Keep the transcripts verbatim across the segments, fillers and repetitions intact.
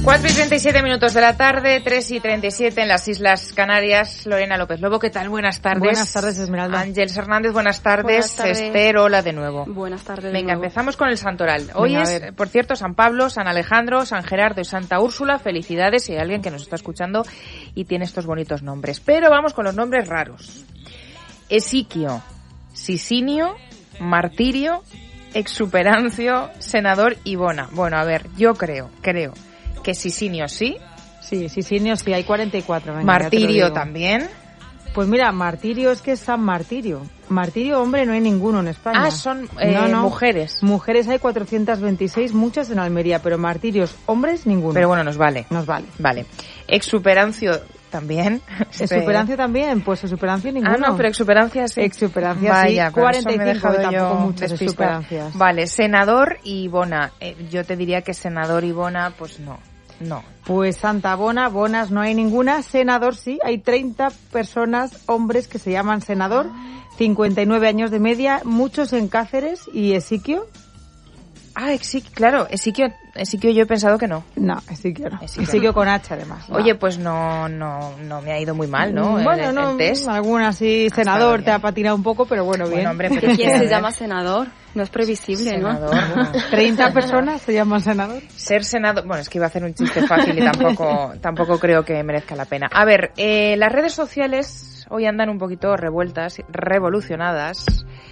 cuatro y treinta y siete minutos de la tarde, tres y treinta y siete en las Islas Canarias. Lorena López Lobo, ¿qué tal? Buenas tardes. Buenas tardes, Esmeralda. Ángeles Hernández, buenas tardes. Buenas tardes. Esther, hola de nuevo. Buenas tardes. Venga, de nuevo. empezamos con el santoral. Hoy Venga, es, por cierto, San Pablo, San Alejandro, San Gerardo y Santa Úrsula. Felicidades si hay alguien que nos está escuchando y tiene estos bonitos nombres. Pero vamos con los nombres raros. Esiquio, Sisinio, Martirio, Exuperancio, Senador y Bona. Bueno, a ver, yo creo, creo que Sisinio sí. Sí, Sisinio sí, hay cuarenta y cuatro. Venga, Martirio también. Pues mira, Martirio es que es San Martirio. Martirio, hombre, no hay ninguno en España. Ah, son eh, no, no. mujeres. Mujeres hay cuatrocientas veintiséis, muchas en Almería, pero martirios, hombres, ninguno. Pero bueno, nos vale. Nos vale. Vale. Exuperancio también. ¿Exuperancio también? Pues exuperancio ninguno. Ah, no, pero exuperancia sí. Exuperancia Vaya, sí, cuarenta y cinco, tampoco tampoco muchas despistada. exuperancias. Vale, Senador y Bona. Eh, yo te diría que Senador y Bona, pues no. No. Pues Santa Bona, Bonas no hay ninguna. Senador sí, hay treinta personas, hombres que se llaman senador, cincuenta y nueve años de media, muchos en Cáceres. ¿Y Esiquio? Ah, Esiquio, claro, Esiquio, Esiquio yo he pensado que no. No, Esiquio no. Esiquio, Esiquio no. con H además. No. Oye, pues no, no, no me ha ido muy mal, ¿no? Bueno, el, no, el test. alguna sí, Ha senador estado te ha bien. patinado un poco, pero bueno, bien. Bueno, hombre, pero ¿Quién se ver. llama senador? No es previsible, Senador, ¿no? no. treinta personas se llaman senador. Ser senador, bueno, es que iba a hacer un chiste fácil y tampoco, tampoco creo que merezca la pena. A ver, eh, las redes sociales hoy andan un poquito revueltas, revolucionadas,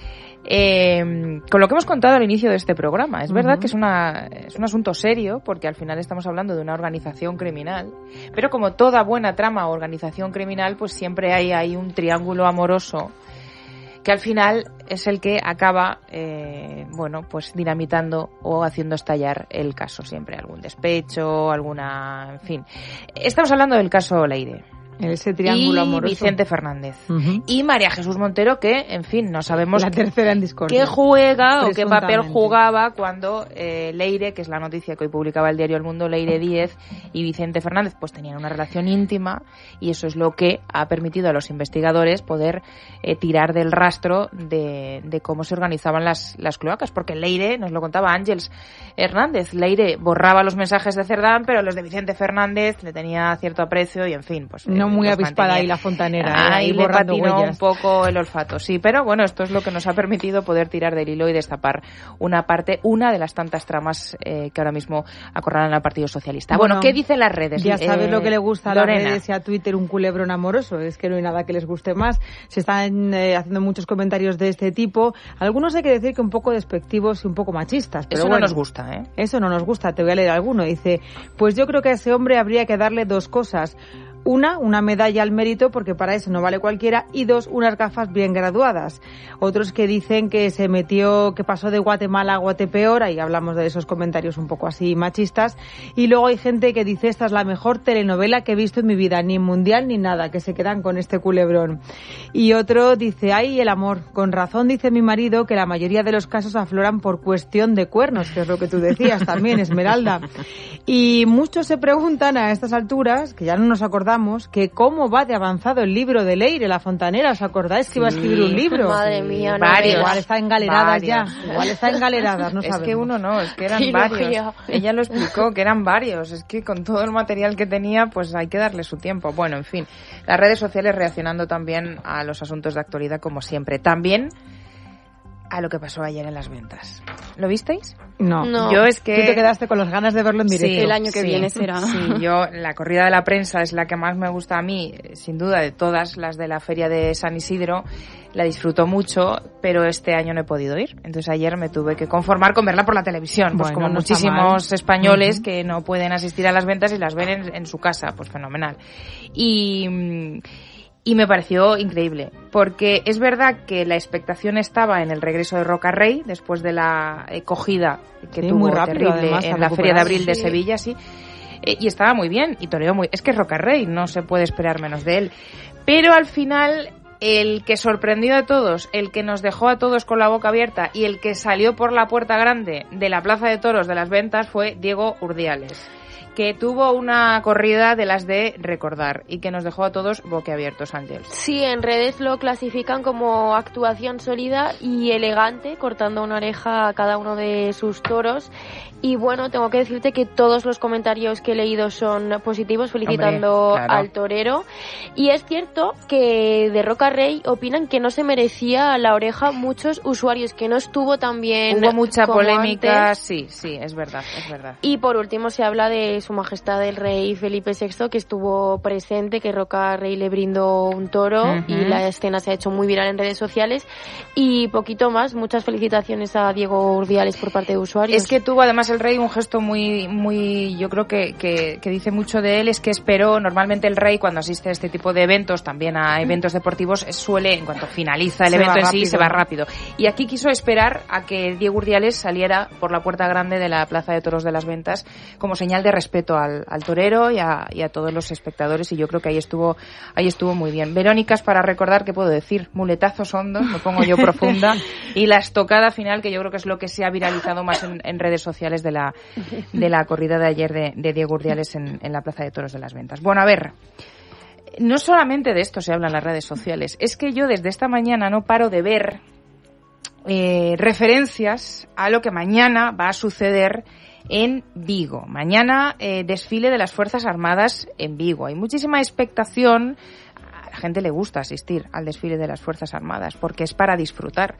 eh, con lo que hemos contado al inicio de este programa. Es verdad Uh-huh. que es una, es un asunto serio, porque al final estamos hablando de una organización criminal, pero como toda buena trama o organización criminal, pues siempre hay, hay un triángulo amoroso que al final es el que acaba, eh, bueno, pues dinamitando o haciendo estallar el caso. Siempre algún despecho, alguna, en fin. Estamos hablando del caso Leire. Ese triángulo y amoroso. Vicente Fernández. Uh-huh. Y María Jesús Montero, que, en fin, no sabemos La tercera en discordia. qué juega o qué papel Presuntamente. jugaba cuando eh, Leire, que es la noticia que hoy publicaba el diario El Mundo, Leire Díez y Vicente Fernández, pues tenían una relación íntima, y eso es lo que ha permitido a los investigadores poder eh, tirar del rastro de, de cómo se organizaban las, las cloacas, porque Leire, nos lo contaba Ángeles Hernández, Leire borraba los mensajes de Cerdán, pero los de Vicente Fernández le tenía cierto aprecio y, en fin, pues... No eh, muy los avispada mantenía. ahí la fontanera. ¿eh? Ahí Ahí le borrando patinó huellas. un poco el olfato, sí, pero bueno, esto es lo que nos ha permitido poder tirar del hilo y destapar una parte, una de las tantas tramas eh, que ahora mismo acorralan al Partido Socialista. Bueno, Bueno, ¿qué dicen las redes? Ya sabes Eh, lo que le gusta a las Lorena. redes y a Twitter, un culebrón amoroso. Es que no hay nada que les guste más. Se están eh, haciendo muchos comentarios de este tipo. Algunos hay que decir que un poco despectivos y un poco machistas. Pero Eso bueno, no nos gusta, ¿eh? Eso no nos gusta. Te voy a leer alguno. Dice, pues yo creo que a ese hombre habría que darle dos cosas. Una, una medalla al mérito, porque para eso no vale cualquiera, y dos, unas gafas bien graduadas. Otros que dicen que se metió, que pasó de Guatemala a Guatepeor, ahí hablamos de esos comentarios un poco así machistas, y luego hay gente que dice, esta es la mejor telenovela que he visto en mi vida, ni mundial ni nada, que se quedan con este culebrón. Y otro dice, ay, el amor, con razón dice mi marido que la mayoría de los casos afloran por cuestión de cuernos, que es lo que tú decías también, Esmeralda. Y muchos se preguntan a estas alturas, que ya no nos acordamos, que cómo va de avanzado el libro de Leire, la fontanera. ¿Os acordáis que iba a escribir un libro? Madre mía, no Varios. veas. Igual está engaleradas Varios. ya. Igual está engaleradas, no Es sabemos. que uno no, es que eran Trilogía. varios. Ella lo explicó, que eran varios. Es que con todo el material que tenía, pues hay que darle su tiempo. Bueno, en fin, las redes sociales reaccionando también a los asuntos de actualidad, como siempre. También a lo que pasó ayer en las ventas. ¿Lo visteis? No. No. Yo es que... Tú te quedaste con las ganas de verlo en directo. Sí, El año que sí, viene será. Sí, yo, la corrida de la prensa es la que más me gusta a mí, sin duda, de todas las de la feria de San Isidro. La disfruto mucho, pero este año no he podido ir. Entonces ayer me tuve que conformar con verla por la televisión. Pues Bueno, como no está muchísimos mal. españoles Uh-huh. que no pueden asistir a las ventas y las ven en, en su casa. Pues fenomenal. Y... Y me pareció increíble, porque es verdad que la expectación estaba en el regreso de Roca Rey, después de la eh, cogida que Sí, tuvo muy rápido, terrible además, en a la Feria de recuperarse. Abril de Sí. Sevilla, sí. Eh, y estaba muy bien, y toreó muy... Es que es Roca Rey, no se puede esperar menos de él. Pero al final, el que sorprendió a todos, el que nos dejó a todos con la boca abierta y el que salió por la puerta grande de la Plaza de Toros de las Ventas fue Diego Urdiales. que tuvo una corrida de las de recordar y que nos dejó a todos boquiabiertos, Ángel. Sí, en redes lo clasifican como actuación sólida y elegante, cortando una oreja a cada uno de sus toros. Y bueno, tengo que decirte que todos los comentarios que he leído son positivos, felicitando Hombre, claro. al torero. Y es cierto que de Roca Rey opinan que no se merecía la oreja muchos usuarios, que no estuvo tan bien. Hubo mucha como polémica, antes. sí, sí, es verdad, es verdad. Y por último se habla de Su Majestad el Rey Felipe sexto, que estuvo presente, que Roca Rey le brindó un toro, uh-huh. y la escena se ha hecho muy viral en redes sociales. Y poquito más, muchas felicitaciones a Diego Urdiales por parte de usuarios. Es que tuvo además el Rey un gesto muy, muy, yo creo que, que, que dice mucho de él, es que esperó, normalmente el Rey cuando asiste a este tipo de eventos, también a eventos deportivos, suele, en cuanto finaliza el se evento en rápido. sí, se va rápido. Y aquí quiso esperar a que Diego Urdiales saliera por la puerta grande de la Plaza de Toros de las Ventas como señal de respeto al, al torero y a, y a todos los espectadores, y yo creo que ahí estuvo, ahí estuvo muy bien. Verónicas, para recordar, ¿qué puedo decir? Muletazos hondos, me pongo yo profunda, y la estocada final, que yo creo que es lo que se ha viralizado más en, en redes sociales de la de la corrida de ayer de, de Diego Urdiales en, en la Plaza de Toros de las Ventas. Bueno, a ver, no solamente de esto se habla en las redes sociales, es que yo desde esta mañana no paro de ver eh, referencias a lo que mañana va a suceder en Vigo. Mañana eh, desfile de las Fuerzas Armadas en Vigo. Hay muchísima expectación. A la gente le gusta asistir al desfile de las Fuerzas Armadas porque es para disfrutar.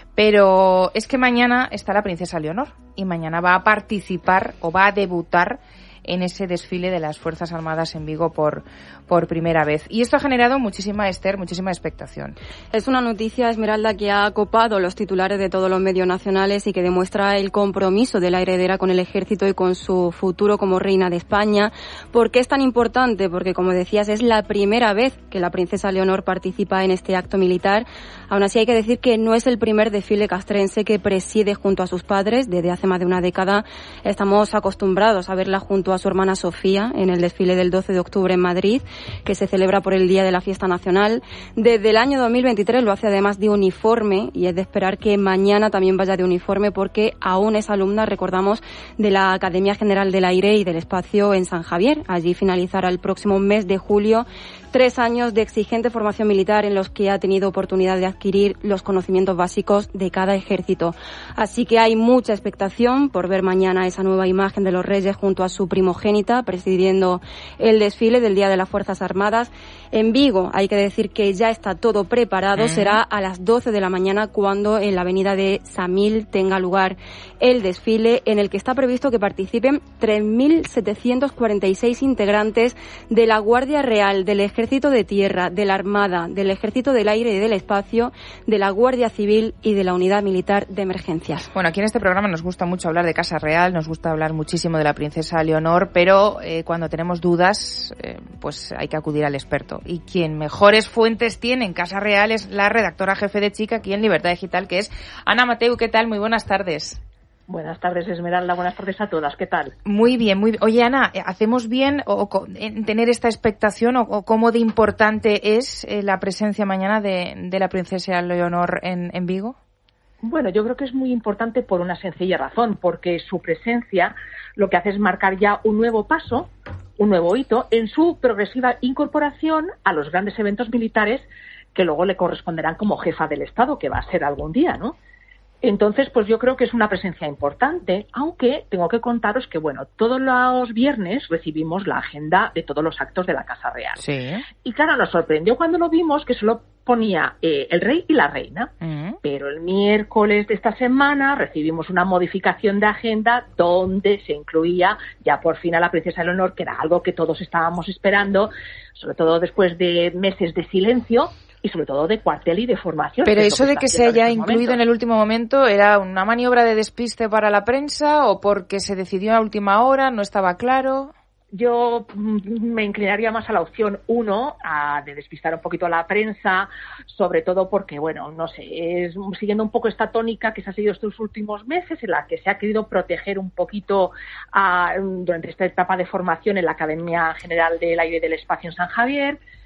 Pero es que mañana está la princesa Leonor y mañana va a participar o va a debutar en ese desfile de las Fuerzas Armadas en Vigo por, por primera vez. Y esto ha generado muchísima, Esther, muchísima expectación. Es una noticia, Esmeralda, que ha copado los titulares de todos los medios nacionales y que demuestra el compromiso de la heredera con el ejército y con su futuro como reina de España. ¿Por qué es tan importante? Porque, como decías, es la primera vez que la princesa Leonor participa en este acto militar. Aún así, hay que decir que no es el primer desfile castrense que preside junto a sus padres. Desde hace más de una década estamos acostumbrados a verla junto a su hermana Sofía en el desfile del doce de octubre en Madrid, que se celebra por el Día de la Fiesta Nacional. Desde el año dos mil veintitrés lo hace además de uniforme, y es de esperar que mañana también vaya de uniforme, porque aún es alumna, recordamos, de la Academia General del Aire y del Espacio en San Javier. Allí finalizará el próximo mes de julio tres años de exigente formación militar en los que ha tenido oportunidad de adquirir los conocimientos básicos de cada ejército. Así que hay mucha expectación por ver mañana esa nueva imagen de los Reyes junto a su primogénita presidiendo el desfile del Día de las Fuerzas Armadas. En Vigo hay que decir que ya está todo preparado. Será a las doce de la mañana cuando en la avenida de Samil tenga lugar el desfile, en el que está previsto que participen tres mil setecientos cuarenta y seis integrantes de la Guardia Real, del Ejército de Tierra, de la Armada, del Ejército del Aire y del Espacio, de la Guardia Civil y de la Unidad Militar de Emergencias. Bueno, aquí en este programa nos gusta mucho hablar de Casa Real, nos gusta hablar muchísimo de la princesa Leonor, pero eh, cuando tenemos dudas, eh, pues hay que acudir al experto. Y quien mejores fuentes tiene en Casa Real es la redactora jefe de Chica aquí en Libertad Digital, que es Ana Mateu. ¿Qué tal? Muy buenas tardes. Buenas tardes, Esmeralda. Buenas tardes a todas. ¿Qué tal? Muy bien, muy bien. Oye, Ana, ¿hacemos bien o, o, en tener esta expectación o, o cómo de importante es eh, la presencia mañana de, de la princesa Leonor en, en Vigo? Bueno, yo creo que es muy importante por una sencilla razón, porque su presencia lo que hace es marcar ya un nuevo paso, un nuevo hito en su progresiva incorporación a los grandes eventos militares que luego le corresponderán como jefa del Estado, que va a ser algún día, ¿no? Entonces, pues yo creo que es una presencia importante, aunque tengo que contaros que, bueno, todos los viernes recibimos la agenda de todos los actos de la Casa Real. Sí. Y claro, nos sorprendió cuando lo vimos que solo ponía eh, el rey y la reina. Uh-huh. Pero el miércoles de esta semana recibimos una modificación de agenda donde se incluía ya por fin a la princesa Leonor, que era algo que todos estábamos esperando, sobre todo después de meses de silencio, y sobre todo de cuartel y de formación. Pero eso de que se haya en incluido en el último momento, ¿era una maniobra de despiste para la prensa o porque se decidió a última hora, no estaba claro? Yo me inclinaría más a la opción uno, a de despistar un poquito a la prensa, sobre todo porque, bueno, no sé, es siguiendo un poco esta tónica que se ha seguido estos últimos meses, en la que se ha querido proteger un poquito a, durante esta etapa de formación en la Academia General del Aire y del Espacio en San Javier.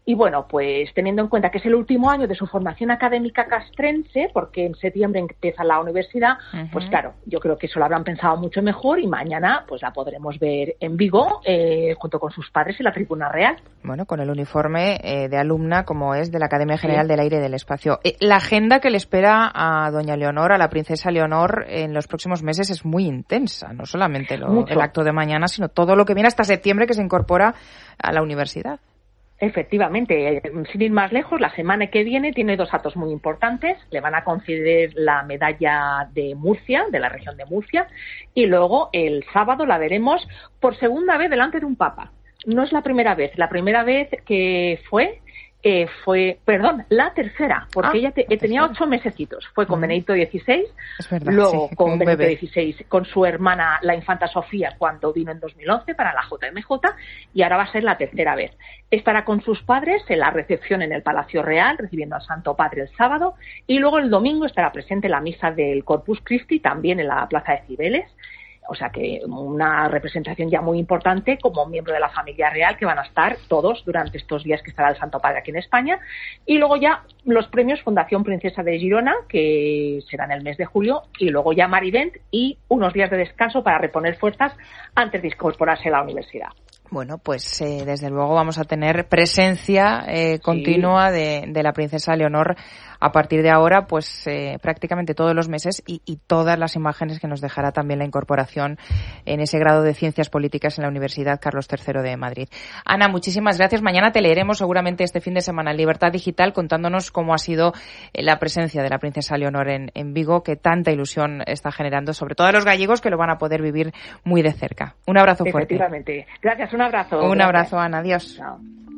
Y bueno, pues teniendo en cuenta que es el último año de su formación académica castrense, porque en septiembre empieza la universidad, uh-huh. pues claro, yo creo que eso lo habrán pensado mucho mejor y mañana pues la podremos ver en Vigo eh, junto con sus padres en la Tribuna Real. Bueno, con el uniforme eh, de alumna como es de la Academia General sí. del Aire y del Espacio. Eh, la agenda que le espera a doña Leonor, a la princesa Leonor, en los próximos meses es muy intensa, no solamente lo, el acto de mañana, sino todo lo que viene hasta septiembre que se incorpora a la universidad. Efectivamente, sin ir más lejos, la semana que viene tiene dos actos muy importantes. Le van a conceder la medalla de Murcia, de la región de Murcia, y luego el sábado la veremos por segunda vez delante de un papa. No es la primera vez, la primera vez que fue... Eh, fue, perdón, la tercera, porque ah, ella te, eh, tenía ocho mesecitos. Fue con mm. Benedicto dieciséis, verdad, luego sí, con Benedicto bebé. dieciséis, con su hermana, la infanta Sofía, cuando vino en dos mil once para la J M J, y ahora va a ser la tercera vez. Estará con sus padres en la recepción en el Palacio Real, recibiendo al Santo Padre el sábado, y luego el domingo estará presente en la misa del Corpus Christi, también en la Plaza de Cibeles. O sea que una representación ya muy importante como miembro de la familia real, que van a estar todos durante estos días que estará el Santo Padre aquí en España. Y luego ya los premios Fundación Princesa de Girona, que serán el mes de julio, y luego ya Marivent y unos días de descanso para reponer fuerzas antes de incorporarse a la universidad. Bueno, pues eh, desde luego vamos a tener presencia eh, continua sí. de, de la princesa Leonor a partir de ahora, pues eh, prácticamente todos los meses y, y todas las imágenes que nos dejará también la incorporación en ese grado de Ciencias Políticas en la Universidad Carlos tercero de Madrid. Ana, muchísimas gracias. Mañana te leeremos seguramente este fin de semana en Libertad Digital contándonos cómo ha sido la presencia de la princesa Leonor en, en Vigo, que tanta ilusión está generando, sobre todo a los gallegos que lo van a poder vivir muy de cerca. Un abrazo fuerte. Efectivamente. Gracias, un abrazo. Un gracias. abrazo, Ana. Adiós. Chao.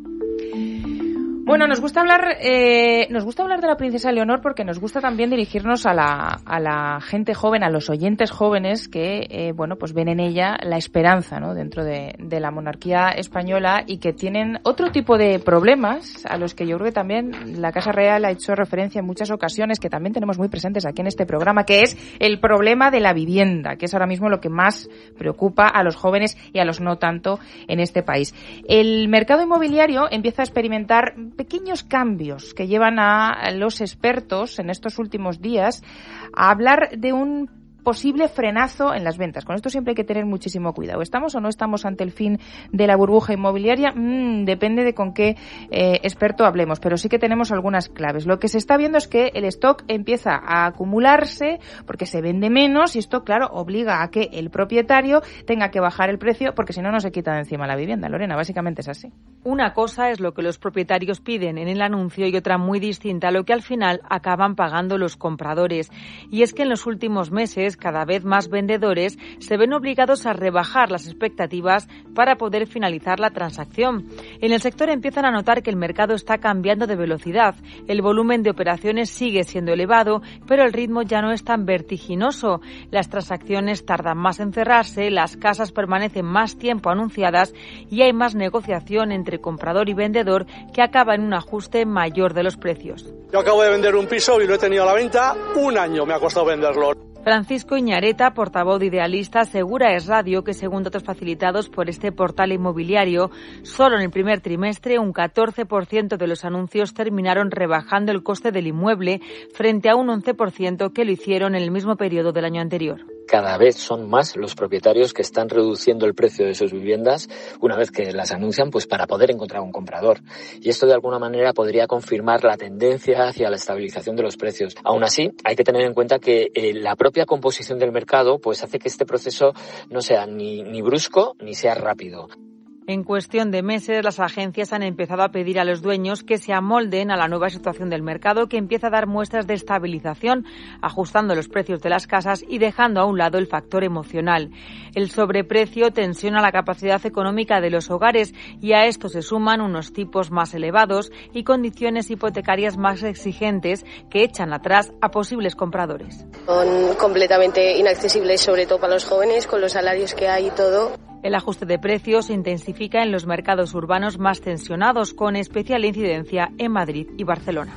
Bueno, nos gusta hablar, eh, nos gusta hablar de la princesa Leonor porque nos gusta también dirigirnos a la, a la gente joven, a los oyentes jóvenes que, eh, bueno, pues ven en ella la esperanza, ¿no? Dentro de, de la monarquía española y que tienen otro tipo de problemas a los que yo creo que también la Casa Real ha hecho referencia en muchas ocasiones, que también tenemos muy presentes aquí en este programa, que es el problema de la vivienda, que es ahora mismo lo que más preocupa a los jóvenes y a los no tanto en este país. El mercado inmobiliario empieza a experimentar pequeños cambios que llevan a los expertos en estos últimos días a hablar de un posible frenazo en las ventas. Con esto siempre hay que tener muchísimo cuidado. ¿Estamos o no estamos ante el fin de la burbuja inmobiliaria? Mm, depende de con qué eh, experto hablemos, pero sí que tenemos algunas claves. Lo que se está viendo es que el stock empieza a acumularse porque se vende menos y esto, claro, obliga a que el propietario tenga que bajar el precio porque si no, no se quita de encima la vivienda. Lorena, básicamente es así. Una cosa es lo que los propietarios piden en el anuncio y otra muy distinta, lo que al final acaban pagando los compradores. Y es que en los últimos meses cada vez más vendedores se ven obligados a rebajar las expectativas para poder finalizar la transacción. En el sector empiezan a notar que el mercado está cambiando de velocidad. El volumen de operaciones sigue siendo elevado, pero el ritmo ya no es tan vertiginoso. Las transacciones tardan más en cerrarse, las casas permanecen más tiempo anunciadas y hay más negociación entre comprador y vendedor que acaba en un ajuste mayor de los precios. Yo acabo de vender un piso y lo he tenido a la venta un año, me ha costado venderlo. Francisco Iñareta, portavoz de Idealista, asegura a Es Radio que, según datos facilitados por este portal inmobiliario, solo en el primer trimestre un catorce por ciento de los anuncios terminaron rebajando el coste del inmueble frente a un once por ciento que lo hicieron en el mismo periodo del año anterior. Cada vez son más los propietarios que están reduciendo el precio de sus viviendas una vez que las anuncian, pues para poder encontrar un comprador. Y esto de alguna manera podría confirmar la tendencia hacia la estabilización de los precios. Aún así, hay que tener en cuenta que eh, la propia composición del mercado pues hace que este proceso no sea ni, ni brusco ni sea rápido. En cuestión de meses, las agencias han empezado a pedir a los dueños que se amolden a la nueva situación del mercado, que empieza a dar muestras de estabilización, ajustando los precios de las casas y dejando a un lado el factor emocional. El sobreprecio tensiona la capacidad económica de los hogares y a esto se suman unos tipos más elevados y condiciones hipotecarias más exigentes que echan atrás a posibles compradores. Son completamente inaccesibles, sobre todo para los jóvenes, con los salarios que hay y todo. El ajuste de precios se intensifica en los mercados urbanos más tensionados, con especial incidencia en Madrid y Barcelona.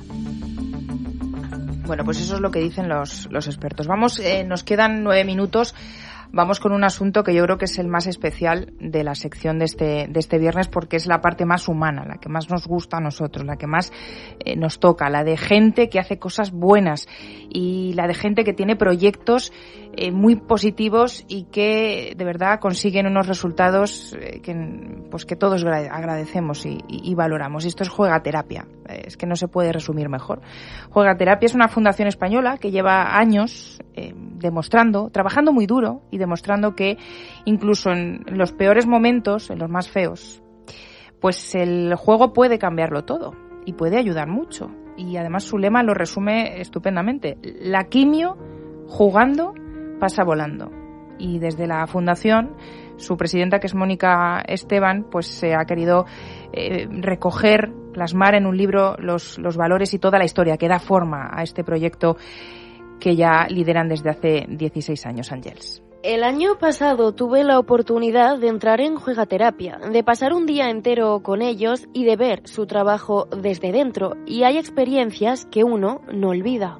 Bueno, pues eso es lo que dicen los, los expertos. Vamos, eh, nos quedan nueve minutos vamos con un asunto que yo creo que es el más especial de la sección de este, de este viernes, porque es la parte más humana, la que más nos gusta a nosotros, la que más eh, nos toca, la de gente que hace cosas buenas y la de gente que tiene proyectos eh, muy positivos y que de verdad consiguen unos resultados eh, que, pues que todos agradecemos y, y, y valoramos. Y esto es Juegaterapia, eh, es que no se puede resumir mejor. Juegaterapia es una fundación española que lleva años eh, demostrando, trabajando muy duro y demostrando que incluso en los peores momentos, en los más feos, pues el juego puede cambiarlo todo y puede ayudar mucho. Y además su lema lo resume estupendamente: la quimio jugando pasa volando. Y desde la fundación, su presidenta, que es Mónica Esteban, pues se ha querido eh, recoger, plasmar en un libro los, los valores y toda la historia que da forma a este proyecto que ya lideran desde hace dieciséis años, Ángels. El año pasado tuve la oportunidad de entrar en Juegaterapia, de pasar un día entero con ellos y de ver su trabajo desde dentro. Y hay experiencias que uno no olvida.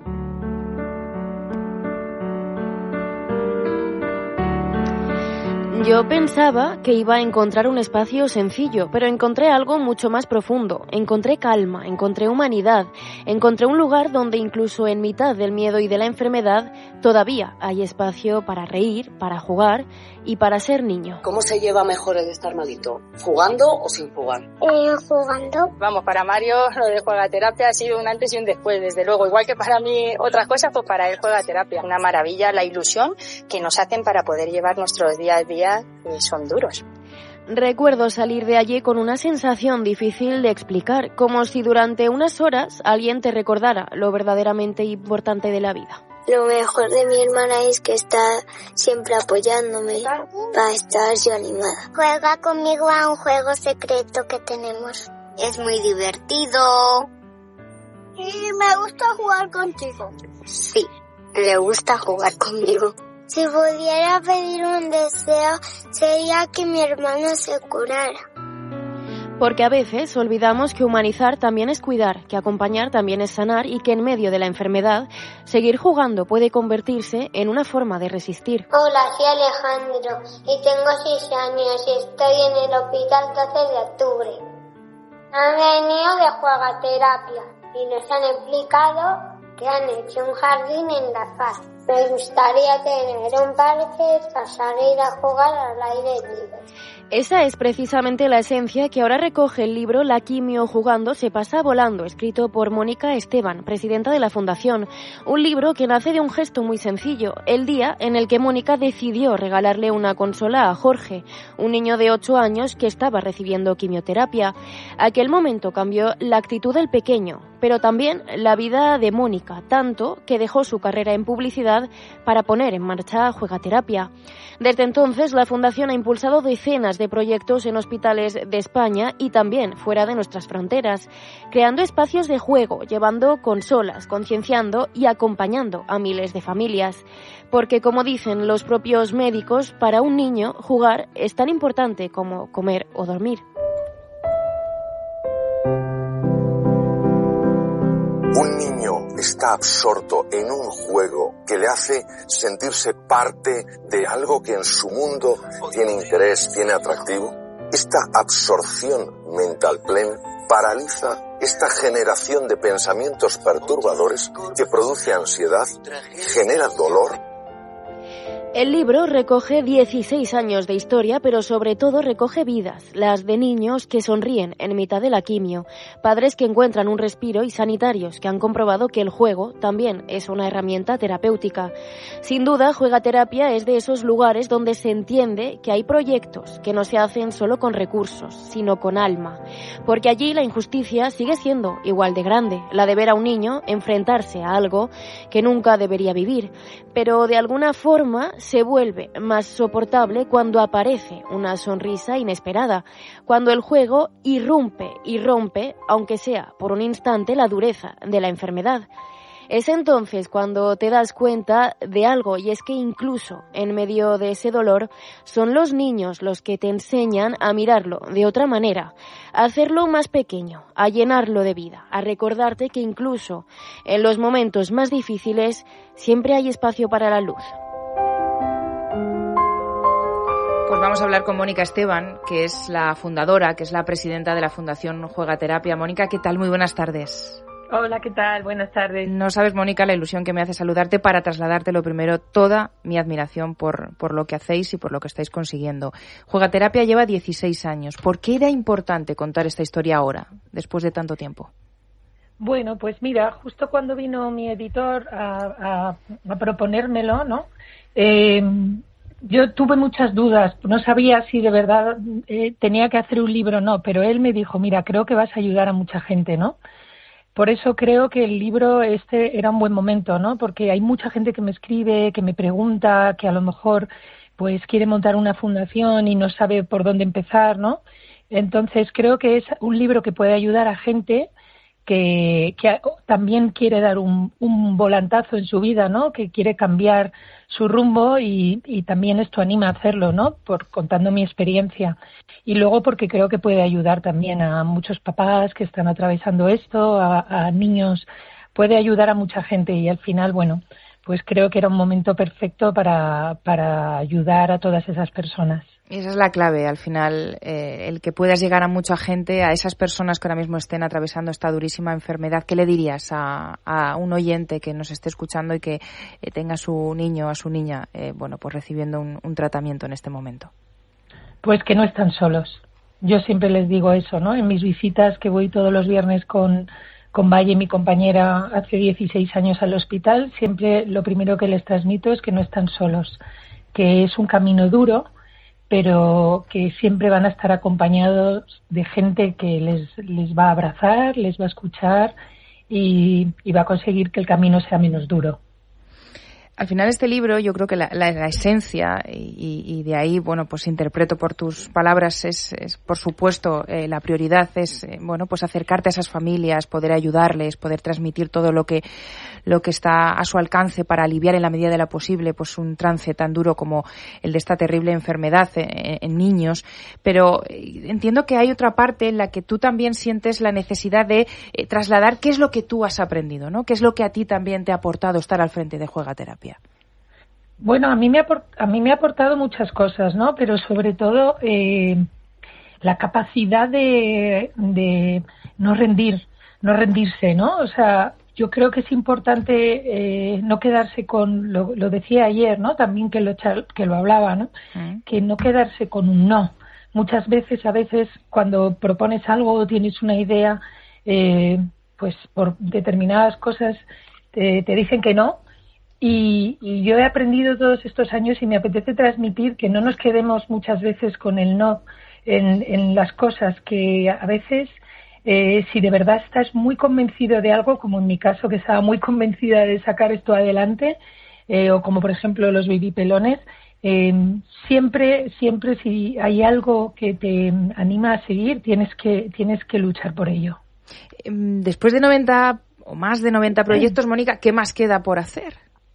Yo pensaba que iba a encontrar un espacio sencillo, pero encontré algo mucho más profundo. Encontré calma, encontré humanidad, encontré un lugar donde incluso en mitad del miedo y de la enfermedad todavía hay espacio para reír, para jugar y para ser niño. ¿Cómo se lleva mejor el estar malito? ¿Jugando o sin jugar? Eh, jugando. Vamos, para Mario lo de Juegaterapia ha sido un antes y un después, desde luego. Igual que para mí otras cosas, pues para él Juegaterapia. Una maravilla la ilusión que nos hacen para poder llevar nuestros días a día. Son duros. Recuerdo salir de allí con una sensación difícil de explicar, como si durante unas horas alguien te recordara lo verdaderamente importante de la vida. Lo mejor de mi hermana es que está siempre apoyándome para estar yo animada. Juega conmigo a un juego secreto que tenemos. Es muy divertido. Y me gusta jugar contigo. Sí, le gusta jugar conmigo. Si pudiera pedir un deseo, sería que mi hermano se curara. Porque a veces olvidamos que humanizar también es cuidar, que acompañar también es sanar y que en medio de la enfermedad, seguir jugando puede convertirse en una forma de resistir. Hola, soy Alejandro y tengo seis años y estoy en el hospital doce de octubre. Han venido de Juegaterapia y nos han explicado que han hecho un jardín en La Paz. Me gustaría tener un parque para salir a jugar al aire libre. Esa es precisamente la esencia que ahora recoge el libro La quimio jugando se pasa volando, escrito por Mónica Esteban, presidenta de la Fundación. Un libro que nace de un gesto muy sencillo, el día en el que Mónica decidió regalarle una consola a Jorge, un niño de ocho años que estaba recibiendo quimioterapia. Aquel momento cambió la actitud del pequeño, pero también la vida de Mónica, tanto que dejó su carrera en publicidad para poner en marcha Juegaterapia. Desde entonces, la Fundación ha impulsado decenas de proyectos en hospitales de España y también fuera de nuestras fronteras, creando espacios de juego, llevando consolas, concienciando y acompañando a miles de familias. Porque, como dicen los propios médicos, para un niño jugar es tan importante como comer o dormir. Un niño está absorto en un juego que le hace sentirse parte de algo que en su mundo tiene interés, tiene atractivo. Esta absorción mental plena paraliza esta generación de pensamientos perturbadores que produce ansiedad, genera dolor. El libro recoge dieciséis años de historia, pero sobre todo recoge vidas, las de niños que sonríen en mitad de la quimio, padres que encuentran un respiro y sanitarios que han comprobado que el juego también es una herramienta terapéutica. Sin duda, Juegaterapia es de esos lugares donde se entiende que hay proyectos que no se hacen solo con recursos, sino con alma, porque allí la injusticia sigue siendo igual de grande, la de ver a un niño enfrentarse a algo que nunca debería vivir, pero de alguna forma se vuelve más soportable cuando aparece una sonrisa inesperada, cuando el juego irrumpe y rompe, aunque sea por un instante, la dureza de la enfermedad. Es entonces cuando te das cuenta de algo, y es que incluso en medio de ese dolor son los niños los que te enseñan a mirarlo de otra manera, a hacerlo más pequeño, a llenarlo de vida, a recordarte que incluso en los momentos más difíciles siempre hay espacio para la luz. vamos a hablar con Mónica Esteban, que es la fundadora, que es la presidenta de la Fundación Juegaterapia. Mónica, ¿qué tal? Muy buenas tardes. Hola, ¿qué tal? Buenas tardes. No sabes, Mónica, la ilusión que me hace saludarte para trasladarte lo primero toda mi admiración por, por lo que hacéis y por lo que estáis consiguiendo. Juegaterapia lleva dieciséis años. ¿Por qué era importante contar esta historia ahora, después de tanto tiempo? Bueno, pues mira, justo cuando vino mi editor a, a, a proponérmelo, ¿no? Eh, yo tuve muchas dudas, no sabía si de verdad eh, tenía que hacer un libro o no, pero él me dijo, mira, creo que vas a ayudar a mucha gente, ¿no? Por eso creo que el libro este era un buen momento, ¿no? Porque hay mucha gente que me escribe, que me pregunta, que a lo mejor pues quiere montar una fundación y no sabe por dónde empezar, ¿no? Entonces creo que es un libro que puede ayudar a gente que, que también quiere dar un, un volantazo en su vida, ¿no? Que quiere cambiar su rumbo y, y también esto anima a hacerlo, ¿no? Por contando mi experiencia. Y luego porque creo que puede ayudar también a muchos papás que están atravesando esto, a, a niños, puede ayudar a mucha gente y al final, bueno, pues creo que era un momento perfecto para, para ayudar a todas esas personas. Esa es la clave, al final, eh, el que puedas llegar a mucha gente, a esas personas que ahora mismo estén atravesando esta durísima enfermedad. ¿Qué le dirías a, a un oyente que nos esté escuchando y que eh, tenga a su niño o a su niña, eh, bueno, pues recibiendo un, un tratamiento en este momento? Pues que no están solos. Yo siempre les digo eso, ¿no? En mis visitas que voy todos los viernes con, con Valle, mi compañera, hace dieciséis años al hospital, siempre lo primero que les transmito es que no están solos, que es un camino duro, pero que siempre van a estar acompañados de gente que les, les va a abrazar, les va a escuchar y, y va a conseguir que el camino sea menos duro. Al final este libro, yo creo que la, la, la esencia, y, y de ahí, bueno, pues interpreto por tus palabras, es, es por supuesto, eh, la prioridad es, eh, bueno, pues acercarte a esas familias, poder ayudarles, poder transmitir todo lo que, lo que está a su alcance para aliviar en la medida de lo posible, pues un trance tan duro como el de esta terrible enfermedad en, en niños. Pero entiendo que hay otra parte en la que tú también sientes la necesidad de eh, trasladar qué es lo que tú has aprendido, ¿no? ¿Qué es lo que a ti también te ha aportado estar al frente de Juegaterapia? Bueno, a mí me ha a mí me ha aportado muchas cosas, ¿no? Pero sobre todo eh, la capacidad de, de no rendir, no rendirse, ¿no? O sea, yo creo que es importante eh, no quedarse con, lo, lo decía ayer, ¿no? También que lo que lo hablaba, ¿no? Mm. Que no quedarse con un no. Muchas veces, a veces, cuando propones algo o tienes una idea, eh, pues por determinadas cosas te, te dicen que no. Y, y yo he aprendido todos estos años y me apetece transmitir que no nos quedemos muchas veces con el no en, en las cosas, que a veces eh, si de verdad estás muy convencido de algo, como en mi caso que estaba muy convencida de sacar esto adelante, eh, o como por ejemplo los babypelones, eh, siempre, siempre si hay algo que te anima a seguir, tienes que, tienes que luchar por ello. Después de noventa o más de noventa proyectos, Mónica, ¿qué más queda por hacer?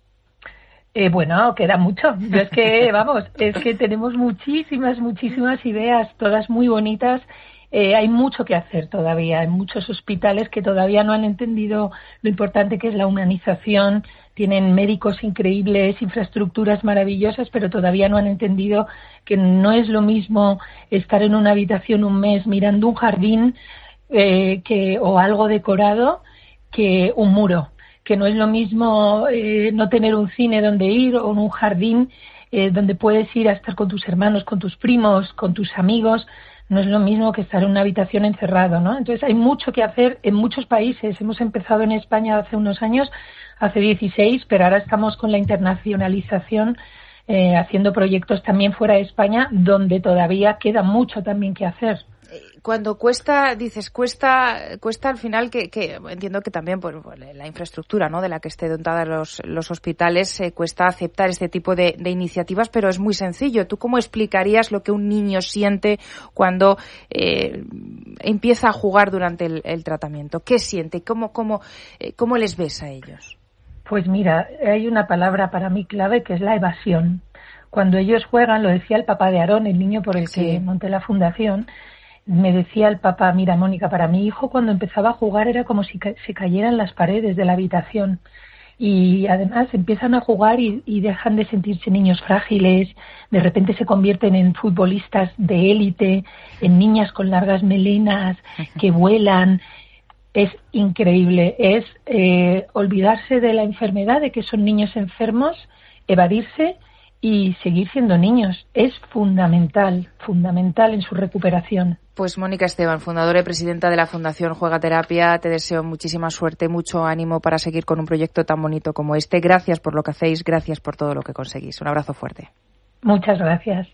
Eh, bueno, queda mucho. Yo es que, vamos, es que tenemos muchísimas, muchísimas ideas, todas muy bonitas. Eh, hay mucho que hacer todavía. Hay muchos hospitales que todavía no han entendido lo importante que es la humanización. Tienen médicos increíbles, infraestructuras maravillosas, pero todavía no han entendido que no es lo mismo estar en una habitación un mes mirando un jardín eh, que o algo decorado que un muro. Que no es lo mismo eh, no tener un cine donde ir o un jardín eh, donde puedes ir a estar con tus hermanos, con tus primos, con tus amigos. No es lo mismo que estar en una habitación encerrado, ¿no? Entonces hay mucho que hacer en muchos países. Hemos empezado en España hace unos años, hace dieciséis, pero ahora estamos con la internacionalización eh, haciendo proyectos también fuera de España donde todavía queda mucho también que hacer. Cuando cuesta, dices, cuesta cuesta al final que, que entiendo que también por, por la infraestructura, ¿no?, de la que esté dotada los, los hospitales, eh, cuesta aceptar este tipo de, de iniciativas, pero es muy sencillo. ¿Tú cómo explicarías lo que un niño siente cuando eh, empieza a jugar durante el, el tratamiento? ¿Qué siente? ¿Cómo, cómo, eh, ¿Cómo les ves a ellos? Pues mira, hay una palabra para mí clave que es la evasión. Cuando ellos juegan, lo decía el papá de Aarón, el niño por el sí. que monté la fundación, me decía el papá, mira Mónica, para mi hijo cuando empezaba a jugar era como si ca- se cayeran las paredes de la habitación y además empiezan a jugar y, y dejan de sentirse niños frágiles, de repente se convierten en futbolistas de élite, en niñas con largas melenas que vuelan. Es increíble, es eh, olvidarse de la enfermedad, de que son niños enfermos, evadirse y seguir siendo niños. Es fundamental, fundamental en su recuperación. Pues Mónica Esteban, fundadora y presidenta de la Fundación Juega Terapia, te deseo muchísima suerte, mucho ánimo para seguir con un proyecto tan bonito como este. Gracias por lo que hacéis, gracias por todo lo que conseguís. Un abrazo fuerte. Muchas gracias.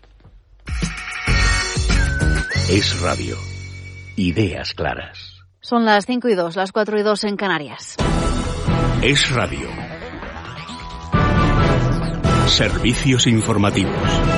Es Radio. Ideas claras. Son las cinco y dos, las cuatro y dos en Canarias. Es Radio. Servicios informativos.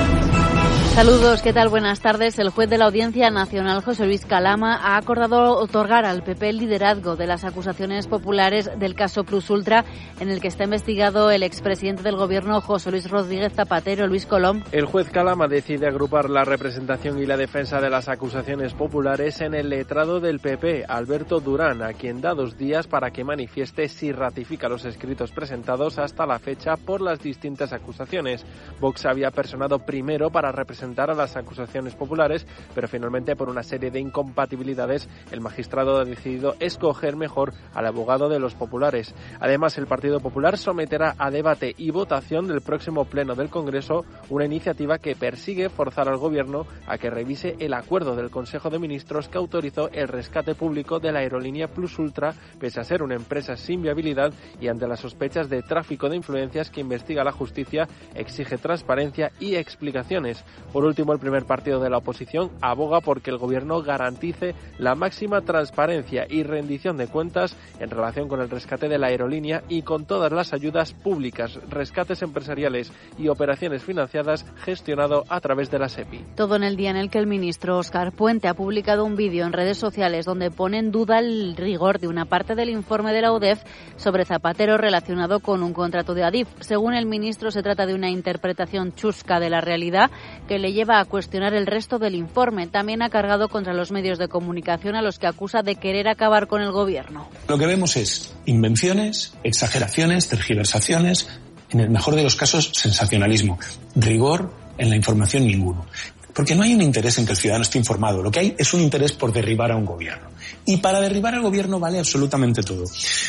Saludos, ¿qué tal? Buenas tardes. El juez de la Audiencia Nacional, José Luis Calama, ha acordado otorgar al P P el liderazgo de las acusaciones populares del caso Plus Ultra, en el que está investigado el expresidente del Gobierno, José Luis Rodríguez Zapatero. Luis Colom. El juez Calama decide agrupar la representación y la defensa de las acusaciones populares en el letrado del P P, Alberto Durán, a quien da dos días para que manifieste si ratifica los escritos presentados hasta la fecha por las distintas acusaciones. Vox había personado primero para representar a las acusaciones populares, pero finalmente por una serie de incompatibilidades el magistrado ha decidido escoger mejor al abogado de los populares. Además, el Partido Popular someterá a debate y votación del próximo pleno del Congreso una iniciativa que persigue forzar al Gobierno a que revise el acuerdo del Consejo de Ministros que autorizó el rescate público de la aerolínea Plus Ultra, pese a ser una empresa sin viabilidad y ante las sospechas de tráfico de influencias que investiga la justicia, exige transparencia y explicaciones. Por último, el primer partido de la oposición aboga porque el Gobierno garantice la máxima transparencia y rendición de cuentas en relación con el rescate de la aerolínea y con todas las ayudas públicas, rescates empresariales y operaciones financiadas gestionado a través de la SEPI. Todo en el día en el que el ministro Óscar Puente ha publicado un vídeo en redes sociales donde pone en duda el rigor de una parte del informe de la U D E F sobre Zapatero relacionado con un contrato de Adif. Según el ministro, se trata de una interpretación chusca de la realidad que le lleva a cuestionar el resto del informe. También ha cargado contra los medios de comunicación a los que acusa de querer acabar con el Gobierno. Lo que vemos es invenciones, exageraciones, tergiversaciones, en el mejor de los casos sensacionalismo, rigor en la información ninguno. Porque no hay un interés en que el ciudadano esté informado, lo que hay es un interés por derribar a un gobierno. Y para derribar al gobierno vale absolutamente todo.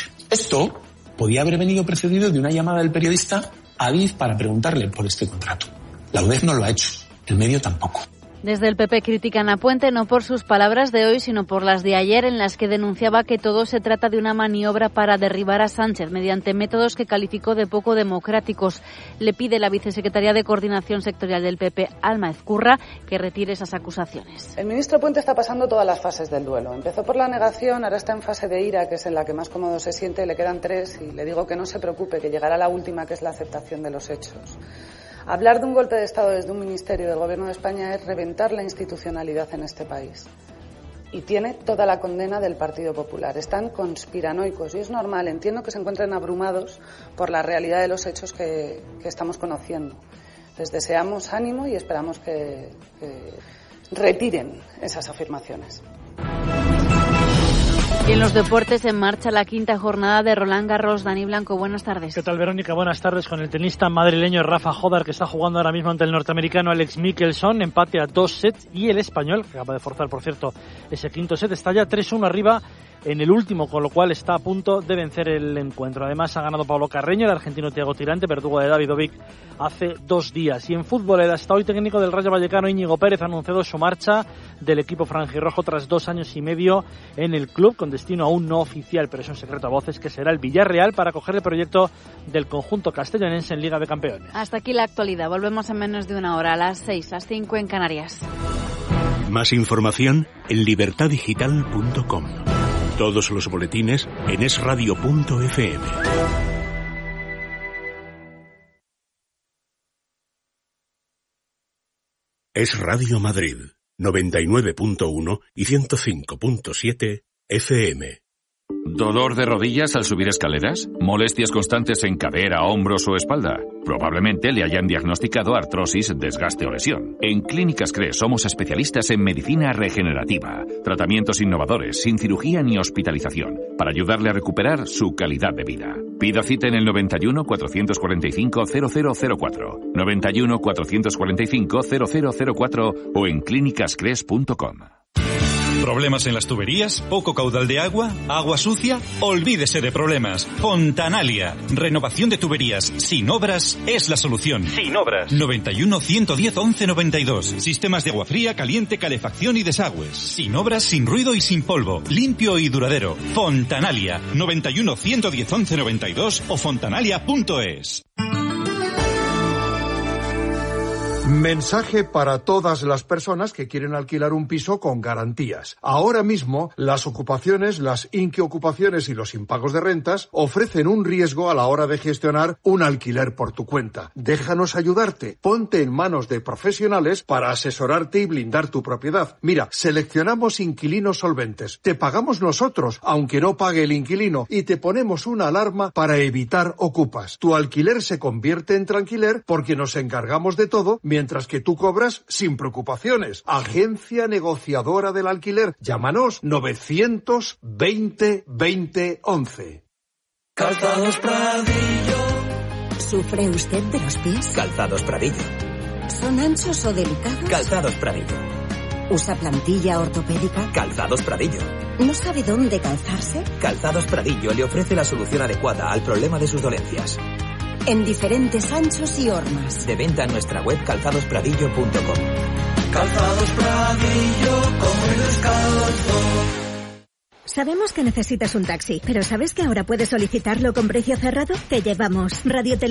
Esto podía haber venido precedido de una llamada del periodista a Adif para preguntarle por este contrato. La U D E F no lo ha hecho, el medio tampoco. Desde el P P critican a Puente no por sus palabras de hoy, sino por las de ayer, en las que denunciaba que todo se trata de una maniobra para derribar a Sánchez mediante métodos que calificó de poco democráticos. Le pide la vicesecretaria de Coordinación Sectorial del P P, Alma Ezcurra, que retire esas acusaciones. El ministro Puente está pasando todas las fases del duelo. Empezó por la negación, ahora está en fase de ira, que es en la que más cómodo se siente, le quedan tres, y le digo que no se preocupe, que llegará la última, que es la aceptación de los hechos. Hablar de un golpe de Estado desde un ministerio del Gobierno de España es reventar la institucionalidad en este país. Y tiene toda la condena del Partido Popular. Están conspiranoicos y es normal. Entiendo que se encuentren abrumados por la realidad de los hechos que, que estamos conociendo. Les deseamos ánimo y esperamos que, que retiren esas afirmaciones. Y en los deportes, en marcha la quinta jornada de Roland Garros. Dani Blanco, buenas tardes. ¿Qué tal, Verónica? Buenas tardes. Con el tenista madrileño Rafa Jodar, que está jugando ahora mismo ante el norteamericano Alex Mickelson, empate a dos sets, y el español, que acaba de forzar, por cierto, ese quinto set, está ya tres uno arriba en el último, con lo cual está a punto de vencer el encuentro. Además, ha ganado Pablo Carreño, el argentino Thiago Tirante, verdugo de David Ovic, hace dos días. Y en fútbol, el hasta hoy técnico del Rayo Vallecano, Íñigo Pérez, ha anunciado su marcha del equipo franjirrojo tras dos años y medio en el club, con destino aún no oficial, pero es un secreto a voces, que será el Villarreal para coger el proyecto del conjunto castellonense en Liga de Campeones. Hasta aquí la actualidad. Volvemos en menos de una hora, a las seis, las cinco en Canarias. Más información en libertad digital punto com. Todos los boletines en es radio punto efe eme. Es Radio Madrid, noventa y nueve punto uno y ciento cinco punto siete efe eme. ¿Dolor de rodillas al subir escaleras? ¿Molestias constantes en cadera, hombros o espalda? Probablemente le hayan diagnosticado artrosis, desgaste o lesión. En Clínicas Cres somos especialistas en medicina regenerativa, tratamientos innovadores, sin cirugía ni hospitalización, para ayudarle a recuperar su calidad de vida. Pida cita en el noventa y uno, cuatrocientos cuarenta y cinco, cero cero cero cuatro, noventa y uno, cuatrocientos cuarenta y cinco, cero cero cero cuatro o en clínicas cres punto com. ¿Problemas en las tuberías? ¿Poco caudal de agua? ¿Agua sucia? Olvídese de problemas. Fontanalia. Renovación de tuberías sin obras es la solución. Sin obras. noventa y uno, ciento diez, once noventa y dos. Sistemas de agua fría, caliente, calefacción y desagües. Sin obras, sin ruido y sin polvo. Limpio y duradero. Fontanalia. noventa y uno, ciento diez, once noventa y dos o fontanalia punto es. Mensaje para todas las personas que quieren alquilar un piso con garantías. Ahora mismo, las ocupaciones, las inquiocupaciones y los impagos de rentas ofrecen un riesgo a la hora de gestionar un alquiler por tu cuenta. Déjanos ayudarte. Ponte en manos de profesionales para asesorarte y blindar tu propiedad. Mira, seleccionamos inquilinos solventes. Te pagamos nosotros, aunque no pague el inquilino, y te ponemos una alarma para evitar ocupas. Tu alquiler se convierte en tranquiler porque nos encargamos de todo, mientras que tú cobras sin preocupaciones. Agencia Negociadora del Alquiler. Llámanos novecientos veinte, veinte, once. Calzados Pradillo. ¿Sufre usted de los pies? Calzados Pradillo. ¿Son anchos o delicados? Calzados Pradillo. ¿Usa plantilla ortopédica? Calzados Pradillo. ¿No sabe dónde calzarse? Calzados Pradillo le ofrece la solución adecuada al problema de sus dolencias. En diferentes anchos y hormas. De venta en nuestra web calzados pradillo punto com. Calzados Pradillo, como el descalzo. Sabemos que necesitas un taxi, pero ¿sabes que ahora puedes solicitarlo con precio cerrado? Te llevamos Radio Televisión.